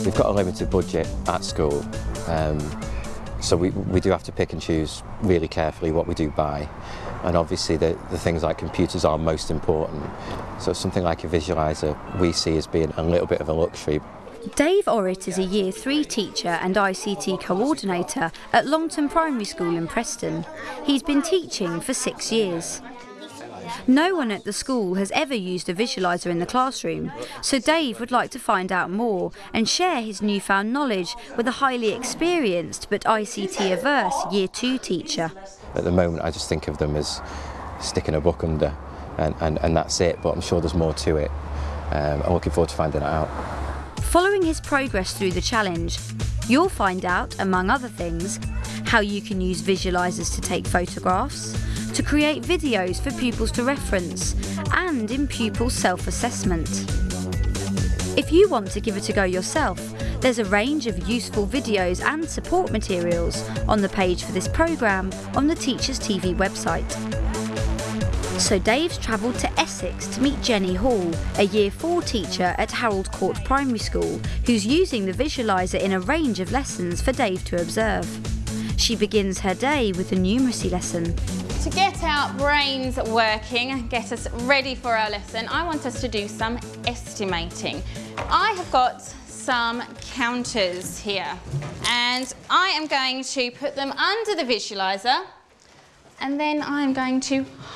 We've got a limited budget at school, so we do have to pick and choose really carefully what we do buy. And obviously the things like computers are most important. So something like a visualiser we see as being a little bit of a luxury. Dave Orritt is a Year 3 teacher and ICT coordinator at Longton Primary School in Preston. He's been teaching for 6 years. No one at the school has ever used a visualiser in the classroom, so Dave would like to find out more and share his newfound knowledge with a highly experienced but ICT-averse Year 2 teacher. At the moment I just think of them as sticking a book under and that's it, but I'm sure there's more to it. I'm looking forward to finding it out. Following his progress through the challenge, you'll find out, among other things, how you can use visualisers to take photographs, to create videos for pupils to reference, and in pupil self-assessment. If you want to give it a go yourself, there's a range of useful videos and support materials on the page for this programme on the Teachers TV website. So Dave's travelled to Essex to meet Jenny Hall, a Year 4 teacher at Harold Court Primary School, who's using the visualiser in a range of lessons for Dave to observe. She begins her day with a numeracy lesson. To get our brains working and get us ready for our lesson, I want us to do some estimating. I have got some counters here and I am going to put them under the visualiser and then I'm going to